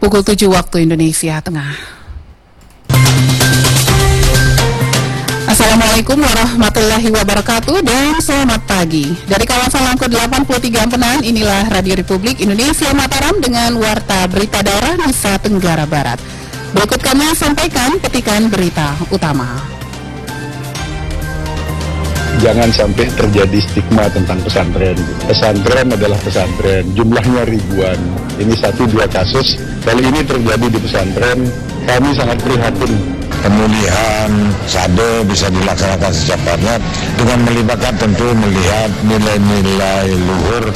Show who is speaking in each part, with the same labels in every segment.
Speaker 1: pukul 7 waktu Indonesia Tengah. Assalamualaikum warahmatullahi wabarakatuh dan selamat pagi. Dari kawasan Langkut 83 Ampenan, inilah Radio Republik Indonesia Mataram dengan Warta Berita Daerah Nusa Tenggara Barat. Berikut kami sampaikan petikan berita utama.
Speaker 2: Jangan sampai terjadi stigma tentang pesantren. Pesantren adalah pesantren, jumlahnya ribuan. Ini 1-2 kasus. Kali ini terjadi di pesantren, kami sangat prihatin.
Speaker 3: Pemulihan SADE bisa dilaksanakan secepatnya dengan melibatkan tentu melihat nilai-nilai luhur.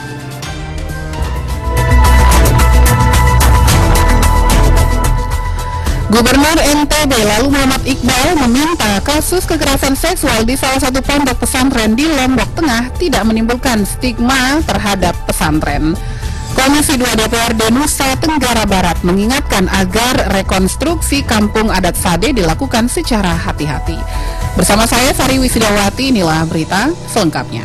Speaker 1: Gubernur NTB lalu Muhammad Iqbal meminta kasus kekerasan seksual di salah satu pondok pesantren di Lombok Tengah tidak menimbulkan stigma terhadap pesantren. Komisi 2 DPRD Nusa Tenggara Barat mengingatkan agar rekonstruksi kampung adat Sade dilakukan secara hati-hati. Bersama saya Sari Wisidawati, inilah berita selengkapnya.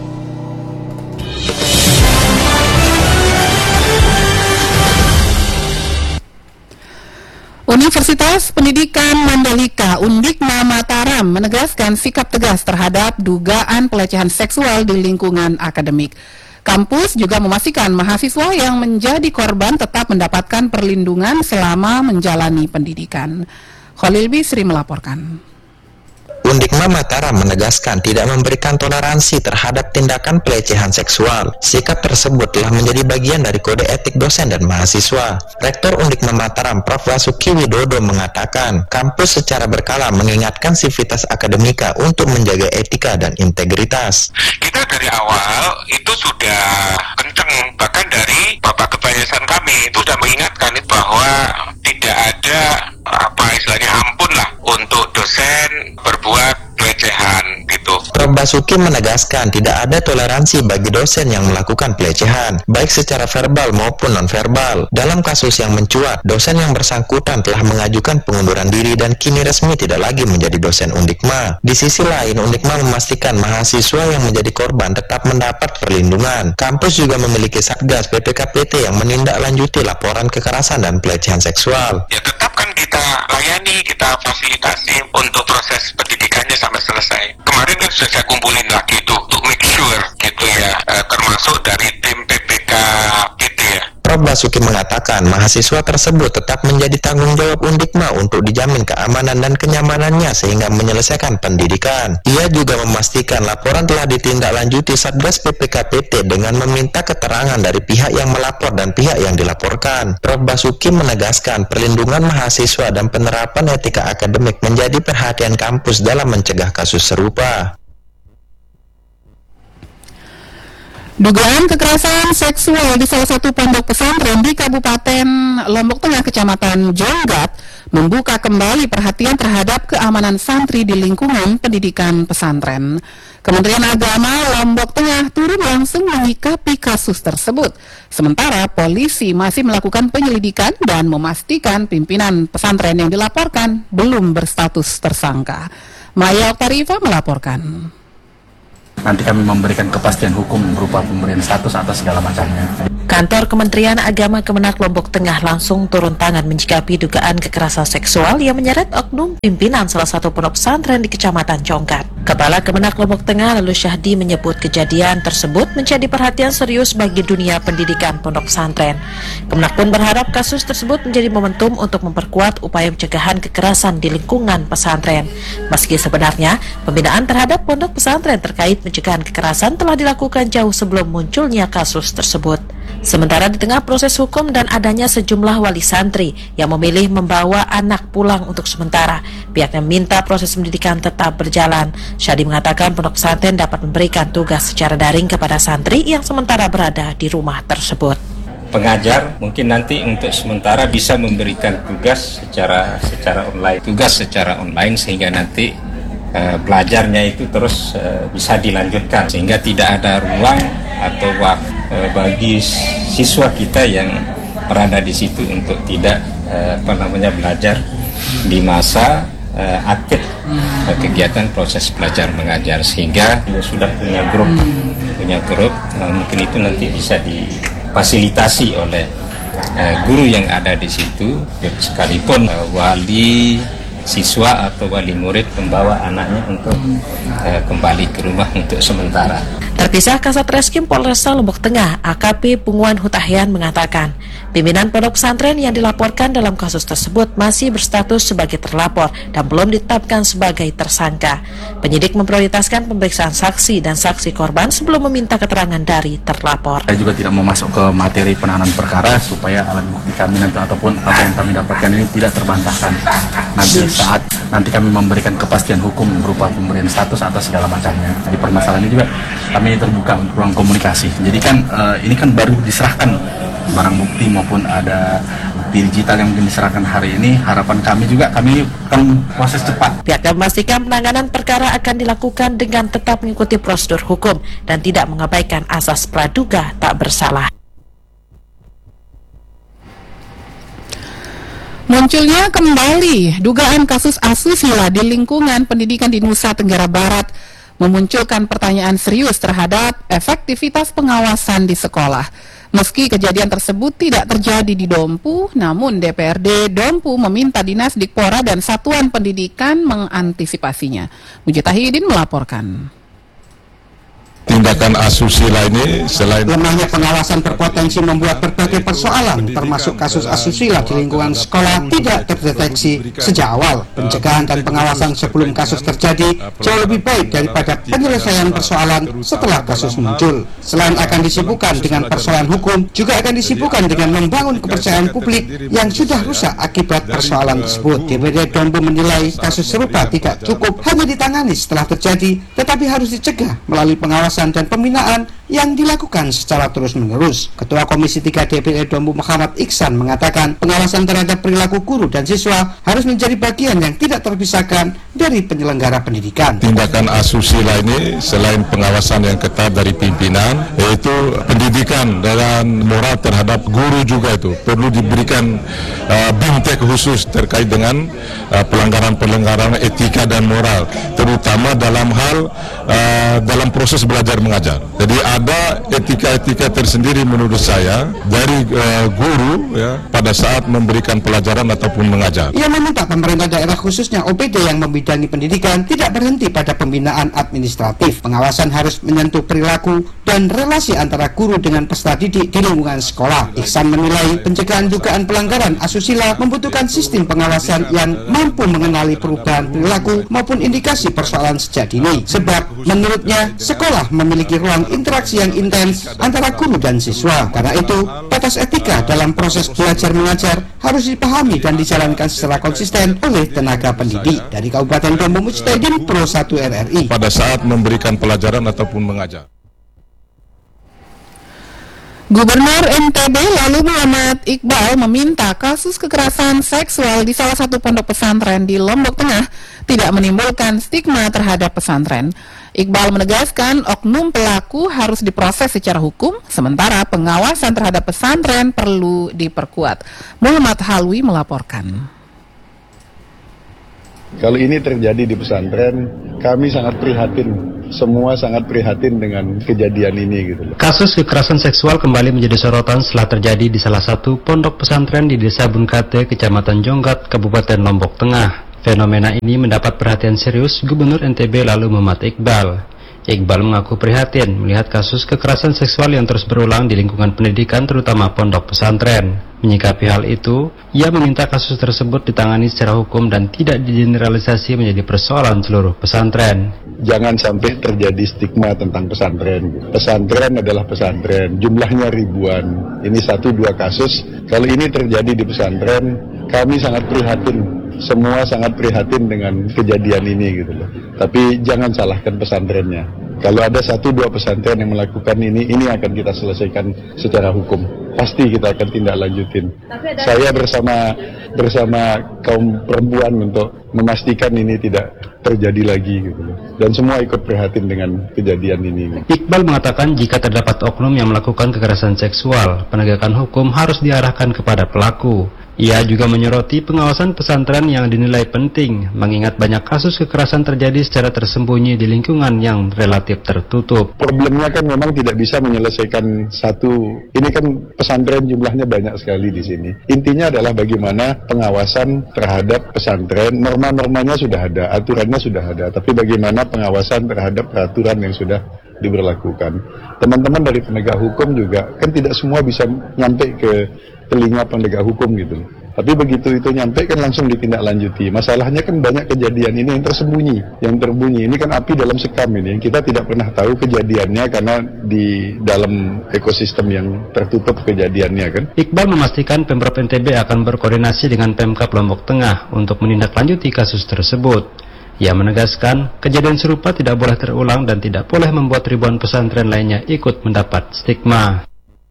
Speaker 1: Universitas Pendidikan Mandalika Undikma Mataram menegaskan sikap tegas terhadap dugaan pelecehan seksual di lingkungan akademik. Kampus juga memastikan mahasiswa yang menjadi korban tetap mendapatkan perlindungan selama menjalani pendidikan. Khalil Bisri melaporkan.
Speaker 4: Undikma Mataram menegaskan tidak memberikan toleransi terhadap tindakan pelecehan seksual. Sikap tersebut telah menjadi bagian dari kode etik dosen dan mahasiswa. Rektor Undikma Mataram, Prof. Basuki Widodo mengatakan, kampus secara berkala mengingatkan sivitas akademika untuk menjaga etika dan integritas.
Speaker 5: Kita dari awal itu sudah kenceng, bahkan dari Bapak Kepenyesan kami itu sudah mengingatkan bahwa tidak ada istilahnya ampun lah untuk dosen berbuat pelecehan gitu.
Speaker 4: Prof. Basuki menegaskan tidak ada toleransi bagi dosen yang melakukan pelecehan, baik secara verbal maupun non-verbal. Dalam kasus yang mencuat, dosen yang bersangkutan telah mengajukan pengunduran diri dan kini resmi tidak lagi menjadi dosen Undikma. Di sisi lain, Undikma memastikan mahasiswa yang menjadi korban tetap mendapat perlindungan. Kampus juga memiliki Satgas PPKPT yang menindaklanjuti laporan kekerasan dan pelecehan seksual.
Speaker 5: Ya tetap kan kita layani, kita fasilitasi untuk proses pendidikannya sampai selesai. Kemarin kan sudah saya kumpulin lagi itu untuk make sure gitu ya, termasuk dari tim PPKPT ya.
Speaker 4: Prof. Basuki mengatakan mahasiswa tersebut tetap menjadi tanggung jawab Undikma untuk dijamin keamanan dan kenyamanannya sehingga menyelesaikan pendidikan. Ia juga memastikan laporan telah ditindaklanjuti Satgas PPKPT dengan meminta keterangan dari pihak yang melapor dan pihak yang dilaporkan. Prof. Basuki menegaskan perlindungan mahasiswa dan penerapan etika akademik menjadi perhatian kampus dalam mencegah kasus serupa.
Speaker 1: Dugaan kekerasan seksual di salah satu pondok pesantren di Kabupaten Lombok Tengah, Kecamatan Jonggat, membuka kembali perhatian terhadap keamanan santri di lingkungan pendidikan pesantren. Kementerian Agama Lombok Tengah turun langsung menyikapi kasus tersebut. Sementara polisi masih melakukan penyelidikan dan memastikan pimpinan pesantren yang dilaporkan belum berstatus tersangka. Maya Oktarifa melaporkan.
Speaker 6: Nanti kami memberikan kepastian hukum berupa pemberian status atas segala macamnya.
Speaker 7: Kantor Kementerian Agama Kemenak Lombok Tengah langsung turun tangan menyikapi dugaan kekerasan seksual yang menyeret oknum pimpinan salah satu pondok pesantren di Kecamatan Jonggat. Kepala Kemenak Lombok Tengah Lalu Syahdi menyebut kejadian tersebut menjadi perhatian serius bagi dunia pendidikan pondok pesantren. Kemenak pun berharap kasus tersebut menjadi momentum untuk memperkuat upaya pencegahan kekerasan di lingkungan pesantren. Meski sebenarnya pembinaan terhadap pondok pesantren terkait pencegahan kekerasan telah dilakukan jauh sebelum munculnya kasus tersebut. Sementara di tengah proses hukum dan adanya sejumlah wali santri yang memilih membawa anak pulang untuk sementara, pihaknya meminta proses pendidikan tetap berjalan. Syadi mengatakan pondok pesantren dapat memberikan tugas secara daring kepada santri yang sementara berada di rumah tersebut.
Speaker 8: Pengajar mungkin nanti untuk sementara bisa memberikan tugas secara online sehingga nanti belajarnya itu terus bisa dilanjutkan sehingga tidak ada ruang atau waktu bagi siswa kita yang berada di situ untuk tidak belajar di masa aktif kegiatan proses belajar mengajar, sehingga sudah punya grup mungkin itu nanti bisa difasilitasi oleh guru yang ada di situ, sekalipun wali siswa atau wali murid membawa anaknya untuk kembali ke rumah untuk sementara.
Speaker 7: Terpisah Kasat Reskrim Polresta Lombok Tengah, AKP Punguan Hutahian mengatakan, pimpinan pondok pesantren yang dilaporkan dalam kasus tersebut masih berstatus sebagai terlapor dan belum ditetapkan sebagai tersangka. Penyidik memprioritaskan pemeriksaan saksi dan saksi korban sebelum meminta keterangan dari terlapor.
Speaker 6: Saya juga tidak mau masuk ke materi penanganan perkara supaya alat bukti kami nanti ataupun apa yang kami dapatkan ini tidak terbantahkan. Nanti saat kami memberikan kepastian hukum berupa pemberian status atas segala macamnya. Jadi permasalahan ini juga kami terbuka untuk ruang komunikasi. Jadi kan ini kan baru diserahkan barang bukti maupun ada bukti digital yang diserahkan hari ini. Harapan kami juga kami akan proses cepat.
Speaker 7: Pihaknya memastikan penanganan perkara akan dilakukan dengan tetap mengikuti prosedur hukum dan tidak mengabaikan asas praduga tak bersalah.
Speaker 1: Munculnya kembali dugaan kasus asusila di lingkungan pendidikan di Nusa Tenggara Barat memunculkan pertanyaan serius terhadap efektivitas pengawasan di sekolah. Meski kejadian tersebut tidak terjadi di Dompu, namun DPRD Dompu meminta Dinas Dikpora dan Satuan Pendidikan mengantisipasinya. Mujitahidin melaporkan.
Speaker 3: Tindakan asusila ini selain
Speaker 9: lemahnya pengawasan berpotensi membuat berbagai persoalan, termasuk kasus asusila di lingkungan sekolah tidak terdeteksi sejak awal. Pencegahan dan pengawasan sebelum kasus terjadi jauh lebih baik daripada penyelesaian persoalan setelah kasus muncul. Selain akan disibukkan dengan persoalan hukum, juga akan disibukkan dengan membangun kepercayaan publik yang sudah rusak akibat persoalan tersebut. DPRD Dompu menilai kasus serupa tidak cukup hanya ditangani setelah terjadi, tetapi harus dicegah melalui pengawasan dan pembinaan yang dilakukan secara terus-menerus. Ketua Komisi 3 DPRD Dompu Muhammad Iksan mengatakan pengawasan terhadap perilaku guru dan siswa harus menjadi bagian yang tidak terpisahkan dari penyelenggara pendidikan.
Speaker 3: Tindakan asusila ini selain pengawasan yang ketat dari pimpinan, yaitu pendidikan dan moral terhadap guru juga itu perlu diberikan bimtek khusus terkait dengan pelanggaran-pelanggaran etika dan moral, terutama dalam hal dalam proses belajar mengajar. Jadi ada etika-etika tersendiri menurut saya dari guru ya pada saat memberikan pelajaran ataupun mengajar.
Speaker 9: Ia meminta pemerintah daerah khususnya OPD yang membidangi pendidikan tidak berhenti pada pembinaan administratif. Pengawasan harus menyentuh perilaku dan relasi antara guru dengan peserta didik di lingkungan sekolah. Iksan menilai pencegahan dugaan pelanggaran asusila membutuhkan sistem pengawasan yang mampu mengenali perubahan perilaku maupun indikasi persoalan sejak dini. Sebab menurutnya sekolah memiliki ruang interaksi yang intens antara guru dan siswa. Karena itu, batas etika dalam proses belajar mengajar harus dipahami dan dijalankan secara konsisten oleh tenaga pendidik. Dari Kabupaten Dompu, Mujtahidin Pro 1 RRI.
Speaker 3: Pada saat memberikan pelajaran ataupun mengajar.
Speaker 1: Gubernur NTB lalu Muhammad Iqbal meminta kasus kekerasan seksual di salah satu pondok pesantren di Lombok Tengah tidak menimbulkan stigma terhadap pesantren. Iqbal menegaskan oknum pelaku harus diproses secara hukum, sementara pengawasan terhadap pesantren perlu diperkuat. Muhammad Halwi melaporkan.
Speaker 2: Kalau ini terjadi di pesantren, kami sangat prihatin. Semua sangat prihatin dengan kejadian ini gitu loh.
Speaker 10: Kasus kekerasan seksual kembali menjadi sorotan setelah terjadi di salah satu pondok pesantren di Desa Bungkate, Kecamatan Jonggat, Kabupaten Lombok Tengah. Fenomena ini mendapat perhatian serius Gubernur NTB lalu Muhammad Iqbal. Iqbal mengaku prihatin melihat kasus kekerasan seksual yang terus berulang di lingkungan pendidikan terutama pondok pesantren. Menyikapi hal itu, ia meminta kasus tersebut ditangani secara hukum dan tidak digeneralisasi menjadi persoalan seluruh pesantren.
Speaker 2: Jangan sampai terjadi stigma tentang pesantren. Pesantren adalah pesantren, jumlahnya ribuan. Ini 1-2 kasus. Kalau ini terjadi di pesantren, kami sangat prihatin. Semua sangat prihatin dengan kejadian ini gitu loh. Tapi jangan salahkan pesantrennya. Kalau ada 1-2 pesantren yang melakukan ini akan kita selesaikan secara hukum. Pasti kita akan tindak lanjutin. Saya bersama kaum perempuan untuk memastikan ini tidak terjadi lagi gitu loh. Dan semua ikut prihatin dengan kejadian ini.
Speaker 10: Iqbal mengatakan jika terdapat oknum yang melakukan kekerasan seksual, penegakan hukum harus diarahkan kepada pelaku. Ia juga menyoroti pengawasan pesantren yang dinilai penting, mengingat banyak kasus kekerasan terjadi secara tersembunyi di lingkungan yang relatif tertutup.
Speaker 2: Problemnya kan memang tidak bisa menyelesaikan satu, ini kan pesantren jumlahnya banyak sekali di sini. Intinya adalah bagaimana pengawasan terhadap pesantren, norma-normanya sudah ada, aturannya sudah ada, tapi bagaimana pengawasan terhadap peraturan yang sudah diberlakukan. Teman-teman dari penegak hukum juga, kan tidak semua bisa nyampe ke telinga penegak hukum gitu. Tapi begitu itu nyampe kan langsung ditindaklanjuti. Masalahnya kan banyak kejadian ini yang terbunyi. Ini kan api dalam sekam ini. Kita tidak pernah tahu kejadiannya karena di dalam ekosistem yang tertutup kejadiannya kan.
Speaker 10: Iqbal memastikan Pemprov NTB akan berkoordinasi dengan Pemkab Lombok Tengah untuk menindaklanjuti kasus tersebut. Ia menegaskan kejadian serupa tidak boleh terulang dan tidak boleh membuat ribuan pesantren lainnya ikut mendapat stigma.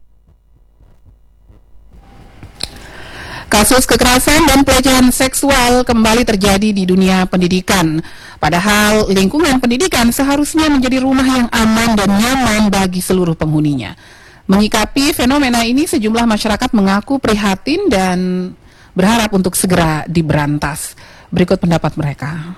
Speaker 1: Kasus kekerasan dan pelecehan seksual kembali terjadi di dunia pendidikan. Padahal lingkungan pendidikan seharusnya menjadi rumah yang aman dan nyaman bagi seluruh penghuninya. Menyikapi fenomena ini, sejumlah masyarakat mengaku prihatin dan berharap untuk segera diberantas. Berikut pendapat mereka.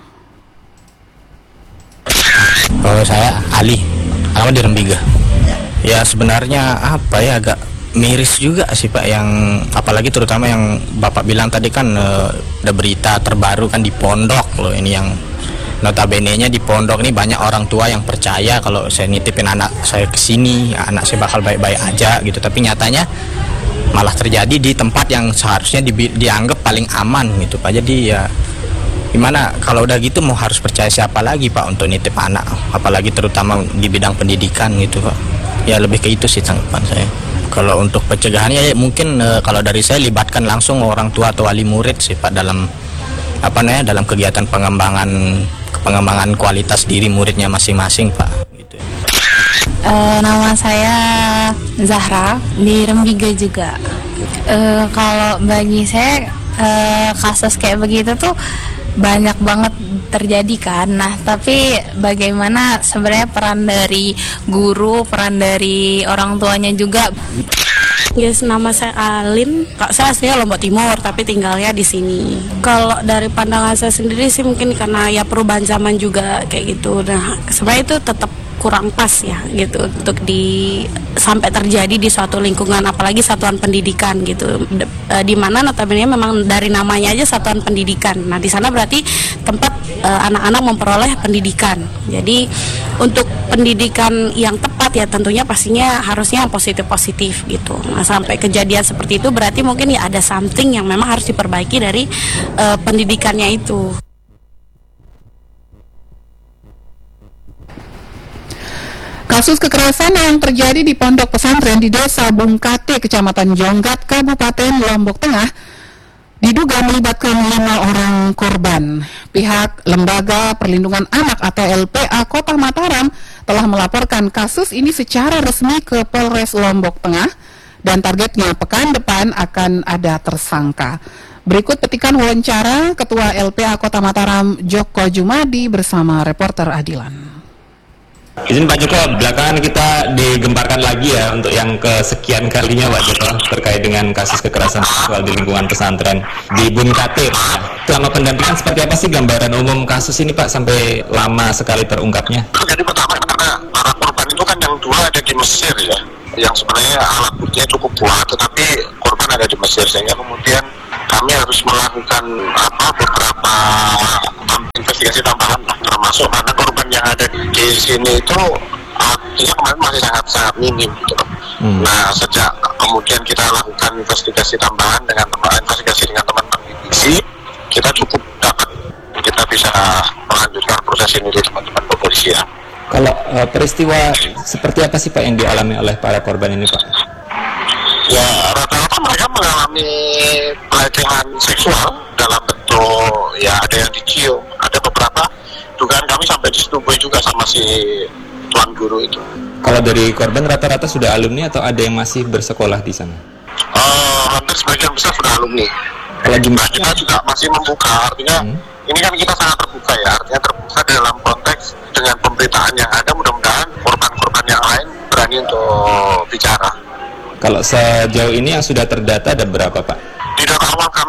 Speaker 11: Kalau saya Ali, alamat di Rembiga. Ya sebenarnya agak miris juga sih Pak, yang apalagi terutama yang Bapak bilang tadi kan ada berita terbaru kan di pondok loh, ini yang notabene-nya di pondok ini banyak orang tua yang percaya kalau saya nitipin anak saya ke sini, anak saya bakal baik-baik aja gitu, tapi nyatanya malah terjadi di tempat yang seharusnya dianggap paling aman gitu Pak. Jadi ya gimana kalau udah gitu mau harus percaya siapa lagi Pak untuk nitip anak, apalagi terutama di bidang pendidikan gitu Pak. Ya lebih ke itu sih tanggapan saya. Kalau untuk pencegahannya ya mungkin kalau dari saya libatkan langsung orang tua atau wali murid sih Pak dalam dalam kegiatan pengembangan kualitas diri muridnya masing-masing Pak. Gitu.
Speaker 12: Nama saya Zahra di Rembiga juga. Kalau bagi saya kasus kayak begitu tuh banyak banget terjadi kan. Nah, tapi bagaimana sebenarnya peran dari guru, peran dari orang tuanya juga.
Speaker 13: Yes, nama saya Alin. Saya aslinya Lombok Timur, tapi tinggalnya di sini. Kalau dari pandangan saya sendiri sih mungkin karena ya perubahan zaman juga kayak gitu. Nah, sebenarnya itu tetap kurang pas ya gitu untuk sampai terjadi di suatu lingkungan, apalagi satuan pendidikan gitu, di mana notabene memang dari namanya aja satuan pendidikan. Nah di sana berarti tempat anak-anak memperoleh pendidikan. Jadi untuk pendidikan yang tepat ya tentunya pastinya harusnya yang positif gitu. Nah sampai kejadian seperti itu berarti mungkin ya ada something yang memang harus diperbaiki dari pendidikannya itu.
Speaker 1: Kasus kekerasan yang terjadi di pondok pesantren di Desa Bungkate, Kecamatan Jonggat, Kabupaten Lombok Tengah, diduga melibatkan 5 orang korban. Pihak Lembaga Perlindungan Anak atau LPA Kota Mataram telah melaporkan kasus ini secara resmi ke Polres Lombok Tengah dan targetnya pekan depan akan ada tersangka. Berikut petikan wawancara Ketua LPA Kota Mataram Joko Jumadi bersama reporter Adilan.
Speaker 14: Izin Pak Joko, belakangan kita digemparkan lagi ya untuk yang kesekian kalinya Pak Joko terkait dengan kasus kekerasan seksual di lingkungan pesantren di Bungkate. Selama pendampingan seperti apa sih gambaran umum kasus ini Pak sampai lama sekali terungkapnya?
Speaker 5: Jadi pertama karena para korban itu kan yang 2 ada di Mesir ya, yang sebenarnya alat buktinya cukup kuat, tetapi korban ada di Mesir sehingga kemudian kami harus melakukan beberapa investigasi tambahan, termasuk mana korban yang ada di sini itu artinya kemarin masih sangat minim gitu. Nah sejak kemudian kita lakukan investigasi tambahan dengan teman-teman BBC, kita cukup dapat kita bisa melanjutkan proses ini di teman-teman kepolisian.
Speaker 14: Kalau peristiwa seperti apa sih Pak yang dialami oleh para korban ini Pak?
Speaker 5: Ya rata-rata mereka mengalami pelecehan seksual dalam bentuk ya ada yang dicium, ada beberapa dugaan kami sampai disetujui juga sama si tuan guru itu.
Speaker 14: Kalau dari korban rata-rata sudah alumni atau ada yang masih bersekolah di sana?
Speaker 5: Hampir sebagian besar sudah alumni.
Speaker 14: Kalau
Speaker 5: Nah, kita juga masih membuka, artinya ini kan kita sangat terbuka ya, artinya terbuka dalam konteks dengan pemberitaan yang ada, mudah-mudahan korban-korban yang lain berani untuk bicara.
Speaker 14: Kalau sejauh ini yang sudah terdata ada berapa Pak?
Speaker 5: Di data awal kami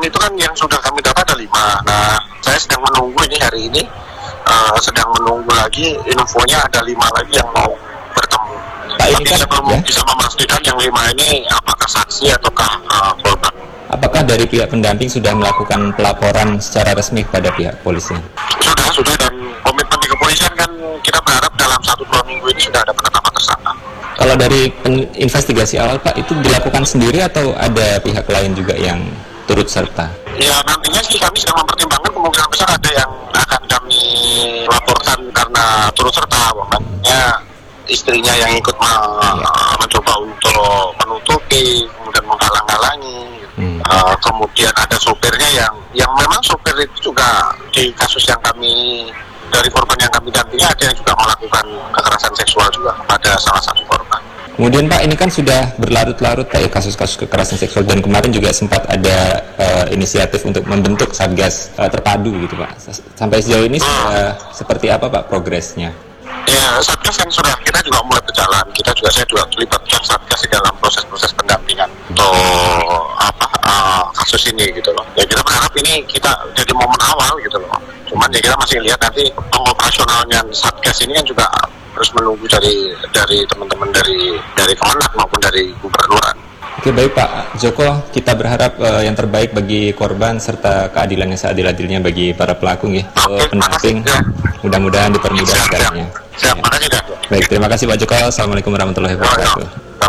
Speaker 5: kami itu kan yang sudah kami dapat ada 5. Nah, saya sedang menunggu ini hari ini, sedang menunggu lagi infonya ada 5 lagi yang mau bertemu. Tapi saya belum bisa memastikan yang 5 ini apakah saksi ataukah korban.
Speaker 14: Apakah dari pihak pendamping sudah melakukan pelaporan secara resmi kepada pihak polisi?
Speaker 5: Sudah, dan komitmen di kepolisian kan kita berharap dalam 1-2 minggu ini sudah ada penetapan tersangka.
Speaker 14: Kalau dari investigasi awal Pak, itu dilakukan sendiri atau ada pihak lain juga yang turut serta?
Speaker 5: Ya nantinya sih kami sedang mempertimbangkan kemungkinan besar ada yang akan kami laporkan karena turut serta, makanya istrinya yang ikut mencoba untuk menutupi, kemudian menghalang-halangi. Kemudian ada sopirnya yang memang sopir itu juga di kasus yang kami, dari korban yang kami dampingi ada yang juga melakukan kekerasan seksual juga pada salah satu korban.
Speaker 14: Kemudian Pak, ini kan sudah berlarut-larut Pak ya kasus-kasus kekerasan seksual, dan kemarin juga sempat ada inisiatif untuk membentuk Satgas terpadu gitu Pak. Sampai sejauh ini seperti apa Pak progresnya?
Speaker 5: Ya, Satgas kan sudah, kita juga mulai berjalan. Saya juga terlibatkan Satgas di dalam proses-proses pendampingan untuk kasus ini gitu loh. Ya kita berharap ini kita jadi momen awal gitu loh. Cuman ya kita masih lihat nanti pengoperasionalnya Satgas ini kan juga harus menunggu dari teman-teman dari Kemenak maupun dari gubernuran.
Speaker 14: Oke, baik Pak Joko, kita berharap yang terbaik bagi korban serta keadilan yang seadil-adilnya bagi para pelaku ya. Pendamping mudah-mudahan dipermudah segalanya.
Speaker 5: Siap, makasih dah.
Speaker 14: Baik, terima kasih Pak Joko. Assalamualaikum warahmatullahi wabarakatuh.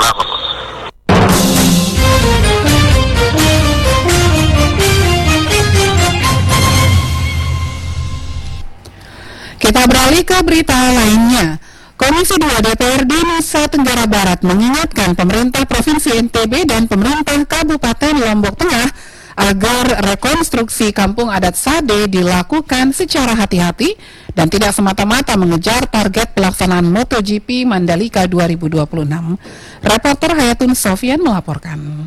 Speaker 1: Kita beralih ke berita lainnya. Komisi 2 DPRD Nusa Tenggara Barat mengingatkan pemerintah Provinsi NTB dan pemerintah Kabupaten Lombok Tengah agar rekonstruksi kampung adat Sade dilakukan secara hati-hati dan tidak semata-mata mengejar target pelaksanaan MotoGP Mandalika 2026. Reporter Hayatun Sofian melaporkan.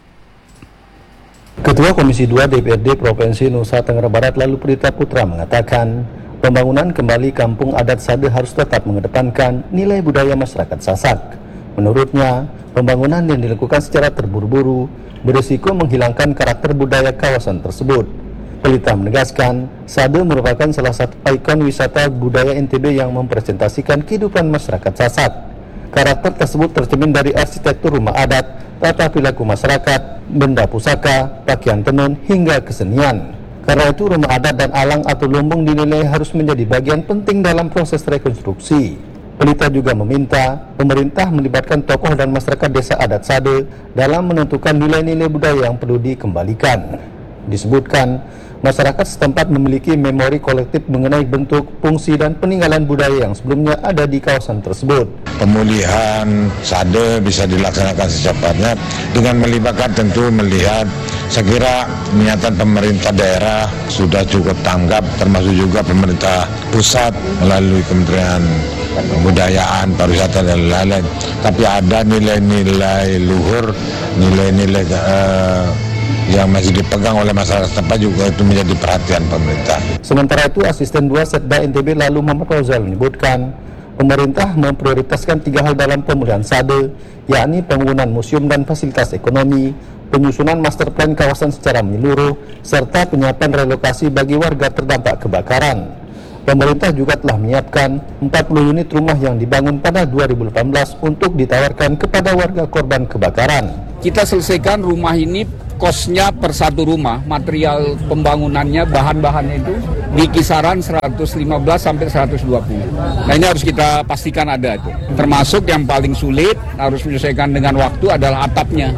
Speaker 15: Ketua Komisi 2 DPRD Provinsi Nusa Tenggara Barat Lalu Prita Putra mengatakan, pembangunan kembali kampung adat Sade harus tetap mengedepankan nilai budaya masyarakat Sasak. Menurutnya, pembangunan yang dilakukan secara terburu-buru berisiko menghilangkan karakter budaya kawasan tersebut. Pelita menegaskan, Sade merupakan salah satu ikon wisata budaya NTB yang mempresentasikan kehidupan masyarakat Sasak. Karakter tersebut tercermin dari arsitektur rumah adat, tata perilaku masyarakat, benda pusaka, pakaian tenun, hingga kesenian. Karena itu rumah adat dan alang atau lumbung dinilai harus menjadi bagian penting dalam proses rekonstruksi. Pelita juga meminta pemerintah melibatkan tokoh dan masyarakat desa adat Sade dalam menentukan nilai-nilai budaya yang perlu dikembalikan. Disebutkan, masyarakat setempat memiliki memori kolektif mengenai bentuk, fungsi, dan peninggalan budaya yang sebelumnya ada di kawasan tersebut.
Speaker 16: Pemulihan Sade bisa dilaksanakan secepatnya dengan melibatkan tentu melihat, saya kira niatan pemerintah daerah sudah cukup tanggap, termasuk juga pemerintah pusat melalui Kementerian Kebudayaan, Pariwisata dan lain-lain. Tapi ada nilai-nilai luhur, nilai-nilai yang masih dipegang oleh masyarakat setempat juga itu menjadi perhatian pemerintah.
Speaker 15: Sementara itu, Asisten 2 Setda NTB Lalu Muhammad Rozal menyebutkan, pemerintah memprioritaskan 3 hal dalam pemulihan Sade, yakni pembangunan museum dan fasilitas ekonomi, penyusunan master plan kawasan secara menyeluruh, serta penyiapan relokasi bagi warga terdampak kebakaran. Pemerintah juga telah menyiapkan 40 unit rumah yang dibangun pada 2018 untuk ditawarkan kepada warga korban kebakaran.
Speaker 17: Kita selesaikan rumah ini, kosnya per satu rumah, material pembangunannya, bahan-bahannya itu di kisaran 115 sampai 120. Nah ini harus kita pastikan ada itu. Termasuk yang paling sulit harus menyelesaikan dengan waktu adalah atapnya.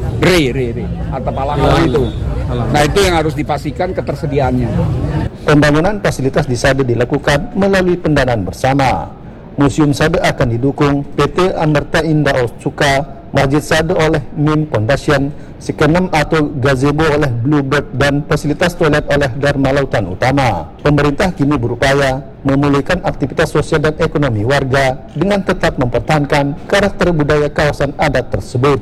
Speaker 17: Atap alang-alang itu. Nah itu yang harus dipastikan ketersediaannya.
Speaker 15: Pembangunan fasilitas di Sade dilakukan melalui pendanaan bersama. Museum Sade akan didukung PT Amerta Indah Osuka, Masjid Sade oleh Mim Foundation, Sikenem atau gazebo oleh Bluebird, dan fasilitas toilet oleh Dharma Lautan Utama. Pemerintah kini berupaya memulihkan aktivitas sosial dan ekonomi warga dengan tetap mempertahankan karakter budaya kawasan adat tersebut.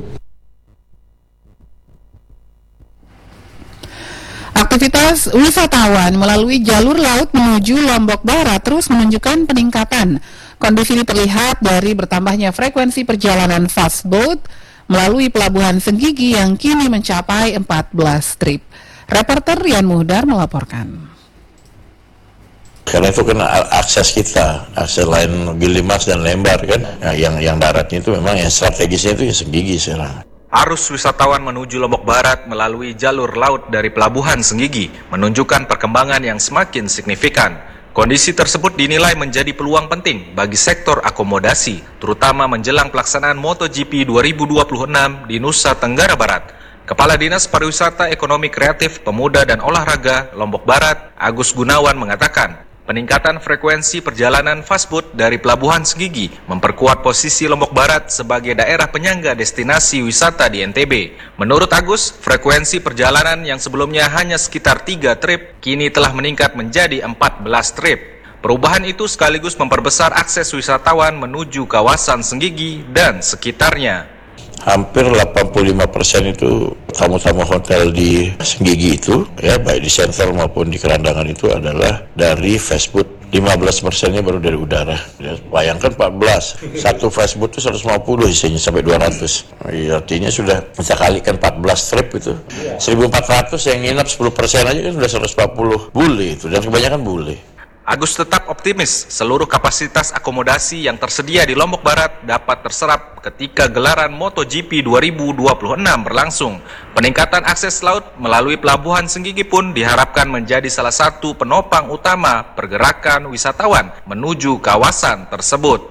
Speaker 1: Aktivitas wisatawan melalui jalur laut menuju Lombok Barat terus menunjukkan peningkatan. Kondisi ini terlihat dari bertambahnya frekuensi perjalanan fast boat melalui Pelabuhan Senggigi yang kini mencapai 14 trip. Reporter Rian Muhdar melaporkan.
Speaker 18: Karena itu kan akses kita, akses lain Gilimas dan Lembar kan, yang daratnya itu memang yang strategisnya itu ya Senggigi sekarang.
Speaker 19: Arus wisatawan menuju Lombok Barat melalui jalur laut dari Pelabuhan Senggigi menunjukkan perkembangan yang semakin signifikan. Kondisi tersebut dinilai menjadi peluang penting bagi sektor akomodasi, terutama menjelang pelaksanaan MotoGP 2026 di Nusa Tenggara Barat. Kepala Dinas Pariwisata Ekonomi Kreatif, Pemuda dan Olahraga Lombok Barat, Agus Gunawan mengatakan, peningkatan frekuensi perjalanan fastboat dari Pelabuhan Senggigi memperkuat posisi Lombok Barat sebagai daerah penyangga destinasi wisata di NTB. Menurut Agus, frekuensi perjalanan yang sebelumnya hanya sekitar 3 trip, kini telah meningkat menjadi 14 trip. Perubahan itu sekaligus memperbesar akses wisatawan menuju kawasan Senggigi dan sekitarnya.
Speaker 18: Hampir 85% itu tamu-tamu hotel di Senggigi itu, ya baik di Center maupun di Kerandangan itu adalah dari fastboat. 15%-nya baru dari udara. Ya, bayangkan 14, satu fastboat itu 150 isinya sampai 200. Ya, artinya sudah bisa kalikan 14 trip itu. 1.400 yang nginap 10% aja kan sudah 140 bule itu, dan kebanyakan bule.
Speaker 19: Agus tetap optimis seluruh kapasitas akomodasi yang tersedia di Lombok Barat dapat terserap ketika gelaran MotoGP 2026 berlangsung. Peningkatan akses laut melalui Pelabuhan Senggigi pun diharapkan menjadi salah satu penopang utama pergerakan wisatawan menuju kawasan tersebut.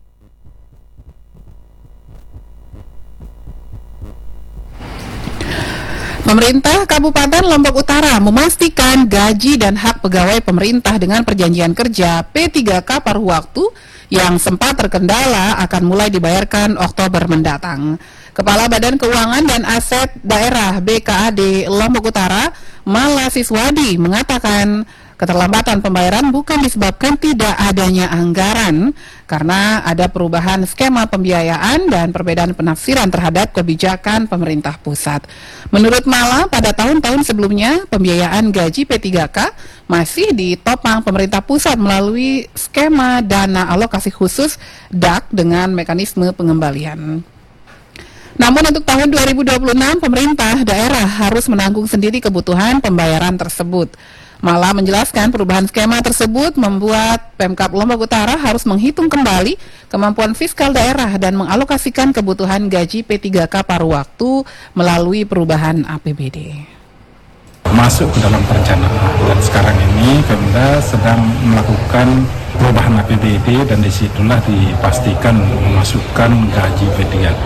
Speaker 1: Pemerintah Kabupaten Lombok Utara memastikan gaji dan hak pegawai pemerintah dengan perjanjian kerja P3K paruh waktu yang sempat terkendala akan mulai dibayarkan Oktober mendatang. Kepala Badan Keuangan dan Aset Daerah BKAD Lombok Utara, Mala Siswadi, mengatakan keterlambatan pembayaran bukan disebabkan tidak adanya anggaran, karena ada perubahan skema pembiayaan dan perbedaan penafsiran terhadap kebijakan pemerintah pusat. Menurut Mala, pada tahun-tahun sebelumnya, pembiayaan gaji P3K masih ditopang pemerintah pusat melalui skema dana alokasi khusus DAK dengan mekanisme pengembalian. Namun untuk tahun 2026, pemerintah daerah harus menanggung sendiri kebutuhan pembayaran tersebut. Mala menjelaskan perubahan skema tersebut membuat Pemkab Lombok Utara harus menghitung kembali kemampuan fiskal daerah dan mengalokasikan kebutuhan gaji P3K paruh waktu melalui perubahan APBD.
Speaker 20: Masuk ke dalam perencanaan, dan sekarang ini Pemda sedang melakukan perubahan APBD, dan disitulah dipastikan memasukkan gaji P3K.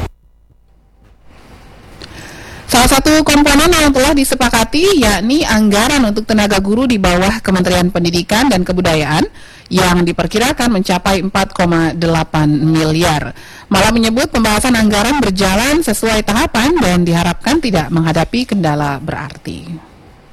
Speaker 1: Salah satu komponen yang telah disepakati yakni anggaran untuk tenaga guru di bawah Kementerian Pendidikan dan Kebudayaan yang diperkirakan mencapai 4,8 miliar. Malah menyebut pembahasan anggaran berjalan sesuai tahapan dan diharapkan tidak menghadapi kendala berarti.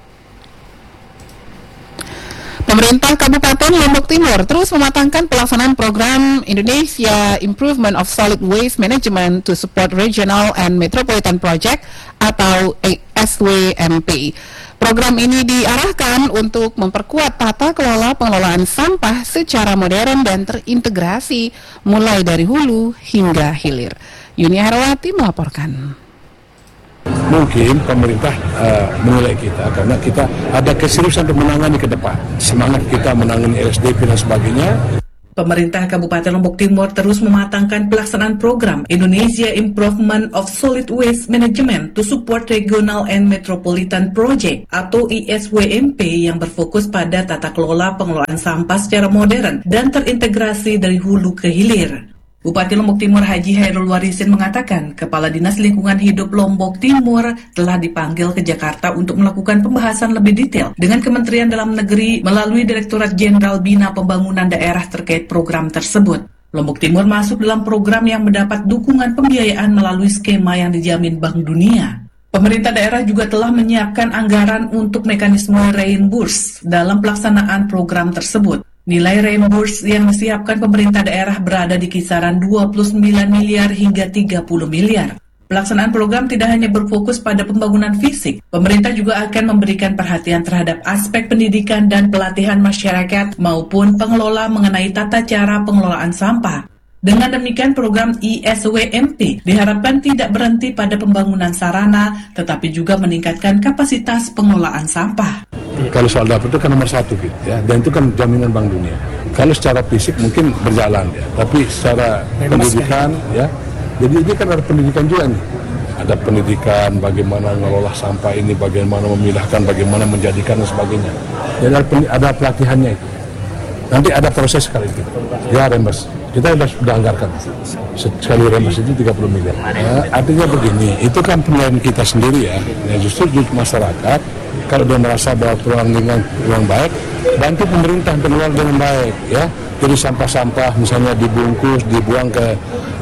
Speaker 1: Pemerintah Kabupaten Lombok Timur terus mematangkan pelaksanaan program Indonesia Improvement of Solid Waste Management to Support Regional and Metropolitan Project atau SWMP. Program ini diarahkan untuk memperkuat tata kelola pengelolaan sampah secara modern dan terintegrasi mulai dari hulu hingga hilir. Yuni Herawati melaporkan.
Speaker 21: Mungkin pemerintah menilai kita karena kita ada keseriusan untuk menangani ke depan. Semangat kita menangani LSDP dan sebagainya.
Speaker 22: Pemerintah Kabupaten Lombok Timur terus mematangkan pelaksanaan program Indonesia Improvement of Solid Waste Management to Support Regional and Metropolitan Project atau ISWMP yang berfokus pada tata kelola pengelolaan sampah secara modern dan terintegrasi dari hulu ke hilir. Bupati Lombok Timur Haji Hairul Warisin mengatakan Kepala Dinas Lingkungan Hidup Lombok Timur telah dipanggil ke Jakarta untuk melakukan pembahasan lebih detail dengan Kementerian Dalam Negeri melalui Direktorat Jenderal Bina Pembangunan Daerah terkait program tersebut. Lombok Timur masuk dalam program yang mendapat dukungan pembiayaan melalui skema yang dijamin Bank Dunia. Pemerintah daerah juga telah menyiapkan anggaran untuk mekanisme reimburse dalam pelaksanaan program tersebut. Nilai reimburse yang disiapkan pemerintah daerah berada di kisaran 29 miliar hingga 30 miliar. Pelaksanaan program tidak hanya berfokus pada pembangunan fisik, pemerintah juga akan memberikan perhatian terhadap aspek pendidikan dan pelatihan masyarakat maupun pengelola mengenai tata cara pengelolaan sampah. Dengan demikian, program ISWMP diharapkan tidak berhenti pada pembangunan sarana, tetapi juga meningkatkan kapasitas pengelolaan sampah.
Speaker 21: Kalau soal dapur itu kan nomor satu gitu ya, dan itu kan jaminan Bank Dunia. Kalau secara fisik mungkin berjalan ya, tapi secara pendidikan ya, jadi ini kan ada pendidikan juga nih. Ada pendidikan bagaimana mengelola sampah ini, bagaimana memilahkan, bagaimana menjadikan dan sebagainya. Jadi ada pelatihannya itu. Nanti ada proses sekali itu. Ya remes, kita sudah anggarkan. Sekali remes itu 30 miliar. Artinya begini, itu kan penilaian kita sendiri ya. Justru masyarakat, kalau dia merasa bahwa peluang lingkungan yang baik, bantu pemerintah pengelola dengan baik ya. Jadi sampah-sampah misalnya dibungkus, dibuang ke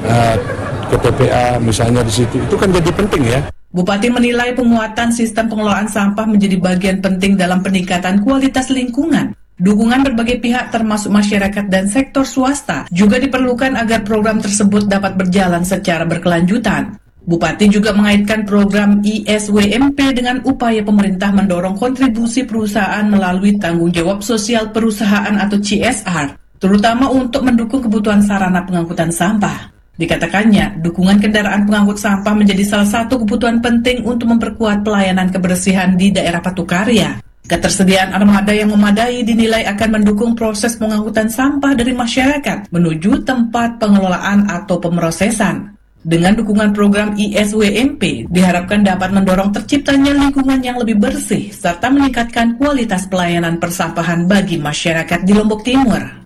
Speaker 21: TPA misalnya di situ, itu kan jadi penting ya.
Speaker 22: Bupati menilai penguatan sistem pengelolaan sampah menjadi bagian penting dalam peningkatan kualitas lingkungan. Dukungan berbagai pihak termasuk masyarakat dan sektor swasta juga diperlukan agar program tersebut dapat berjalan secara berkelanjutan. Bupati juga mengaitkan program ISWMP dengan upaya pemerintah mendorong kontribusi perusahaan melalui tanggung jawab sosial perusahaan atau CSR, terutama untuk mendukung kebutuhan sarana pengangkutan sampah. Dikatakannya, dukungan kendaraan pengangkut sampah menjadi salah satu kebutuhan penting untuk memperkuat pelayanan kebersihan di daerah Patukarya. Ketersediaan armada yang memadai dinilai akan mendukung proses pengangkutan sampah dari masyarakat menuju tempat pengelolaan atau pemrosesan. Dengan dukungan program ISWMP, diharapkan dapat mendorong terciptanya lingkungan yang lebih bersih serta meningkatkan kualitas pelayanan persampahan bagi masyarakat di Lombok Timur.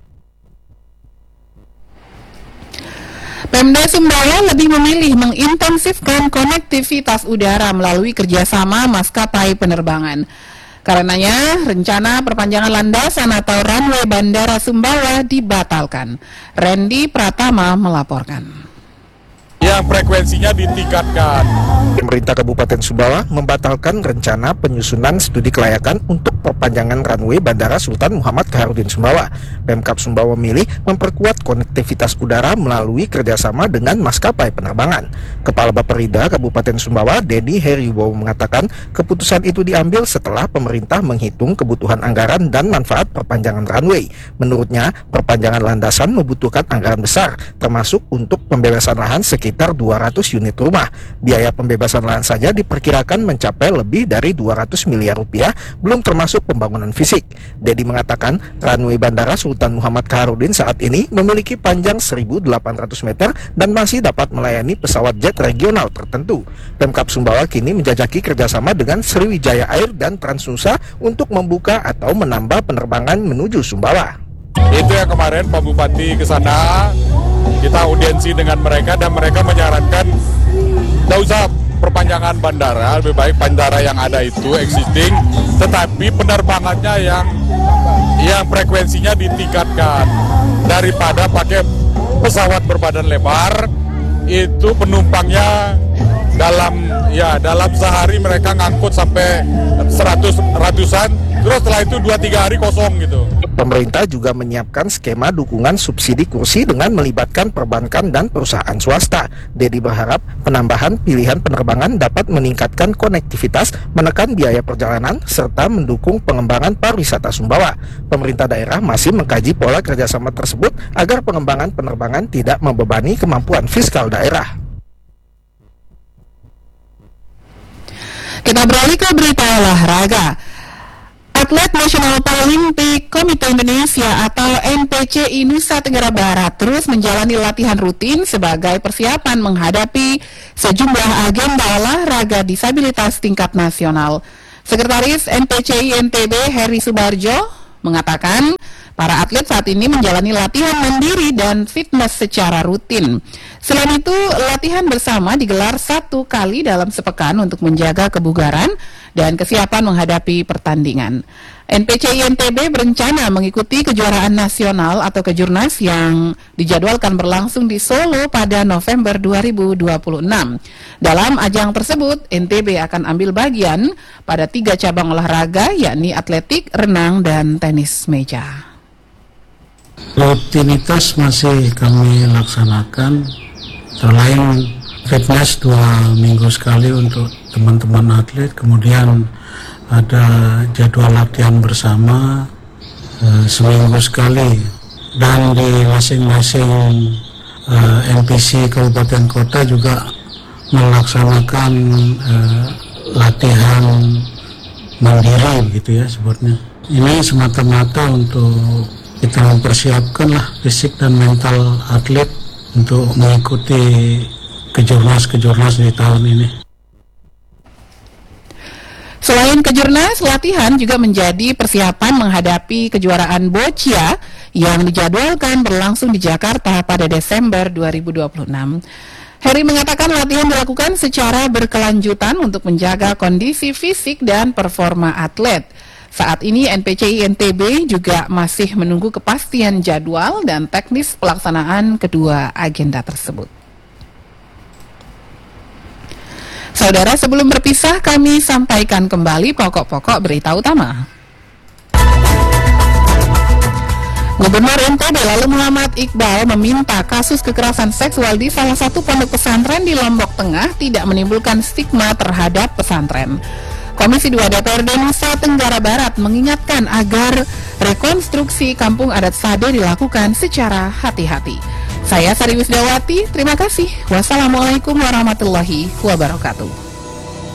Speaker 1: Pemda Sumbawa lebih memilih mengintensifkan konektivitas udara melalui kerjasama maskapai penerbangan. Karenanya, rencana perpanjangan landasan atau runway Bandara Sumbawa dibatalkan. Randy Pratama melaporkan.
Speaker 4: Yang frekuensinya ditingkatkan.
Speaker 8: Pemerintah Kabupaten Sumbawa membatalkan rencana penyusunan studi kelayakan untuk perpanjangan runway Bandara Sultan Muhammad Khairuddin Sumbawa. Pemkab Sumbawa memilih memperkuat konektivitas udara melalui kerjasama dengan maskapai penerbangan. Kepala Bapperida Kabupaten Sumbawa, Dedi Heriwibowo mengatakan keputusan itu diambil setelah pemerintah menghitung kebutuhan anggaran dan manfaat perpanjangan runway. Menurutnya, perpanjangan landasan membutuhkan anggaran besar, termasuk untuk pembebasan lahan sekitar 200 unit rumah. Biaya pembebasan lahan saja diperkirakan mencapai lebih dari 200 miliar rupiah, belum termasuk pembangunan fisik. Dedi mengatakan runway Bandara Sultan Muhammad Khairuddin saat ini memiliki panjang 1.800 meter dan masih dapat melayani pesawat jet regional tertentu. Pemkab Sumbawa kini menjajaki kerjasama dengan Sriwijaya Air dan Transnusa untuk membuka atau menambah penerbangan menuju Sumbawa.
Speaker 4: Itu yang kemarin Pak Bupati ke sana, kita audiensi dengan mereka dan mereka menyarankan tidak usah perpanjangan bandara, lebih baik bandara yang ada itu existing, tetapi penerbangannya yang frekuensinya ditingkatkan daripada pakai pesawat berbadan lebar. Itu penumpangnya dalam sehari mereka ngangkut sampai ratusan, terus setelah itu 2-3 hari kosong gitu.
Speaker 8: Pemerintah juga menyiapkan skema dukungan subsidi kursi dengan melibatkan perbankan dan perusahaan swasta. Dedi berharap penambahan pilihan penerbangan dapat meningkatkan konektivitas, menekan biaya perjalanan, serta mendukung pengembangan pariwisata Sumbawa. Pemerintah daerah masih mengkaji pola kerjasama tersebut agar pengembangan penerbangan tidak membebani kemampuan fiskal daerah.
Speaker 1: Kita beralih ke berita olahraga. Atlet Nasional Paralimpik Komite Indonesia atau NPCI Nusa Tenggara Barat terus menjalani latihan rutin sebagai persiapan menghadapi sejumlah agenda olahraga disabilitas tingkat nasional. Sekretaris NPCI NTB Heri Subarjo mengatakan para atlet saat ini menjalani latihan mandiri dan fitness secara rutin. Selain itu, latihan bersama digelar 1 kali dalam sepekan untuk menjaga kebugaran dan kesiapan menghadapi pertandingan. NPCI NTB berencana mengikuti kejuaraan nasional atau Kejurnas yang dijadwalkan berlangsung di Solo pada November 2026. Dalam ajang tersebut, NTB akan ambil bagian pada 3 cabang olahraga, yakni atletik, renang, dan tenis meja.
Speaker 23: Rutinitas masih kami laksanakan, selain fitness 2 minggu sekali untuk teman-teman atlet, kemudian ada jadwal latihan bersama seminggu sekali, dan di masing-masing NPC Kabupaten Kota juga melaksanakan latihan mandiri gitu ya sebutnya. Ini semata-mata untuk kita mempersiapkan lah fisik dan mental atlet untuk mengikuti kejurnas di tahun ini.
Speaker 1: Selain kejurnas, latihan juga menjadi persiapan menghadapi kejuaraan Boccia yang dijadwalkan berlangsung di Jakarta pada Desember 2026. Heri mengatakan latihan dilakukan secara berkelanjutan untuk menjaga kondisi fisik dan performa atlet. Saat ini NPCI NTB juga masih menunggu kepastian jadwal dan teknis pelaksanaan kedua agenda tersebut. Saudara, sebelum berpisah kami sampaikan kembali pokok-pokok berita utama. Gubernur NTB lalu Muhammad Iqbal meminta kasus kekerasan seksual di salah satu pondok pesantren di Lombok Tengah tidak menimbulkan stigma terhadap pesantren. Komisi 2 DPRD Nusa Tenggara Barat mengingatkan agar rekonstruksi kampung adat Sade dilakukan secara hati-hati. Saya Sari Wisdawati, terima kasih. Wassalamualaikum warahmatullahi wabarakatuh.